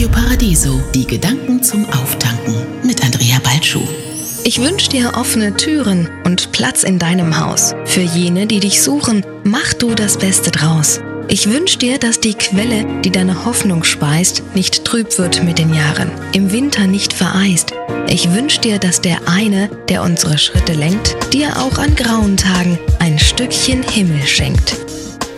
Radio Paradiso, die Gedanken zum Auftanken mit Andrea Balschuh. Ich wünsche dir offene Türen und Platz in deinem Haus. Für jene, die dich suchen, mach du das Beste draus. Ich wünsche dir, dass die Quelle, die deine Hoffnung speist, nicht trüb wird mit den Jahren, im Winter nicht vereist. Ich wünsche dir, dass der eine, der unsere Schritte lenkt, dir auch an grauen Tagen ein Stückchen Himmel schenkt.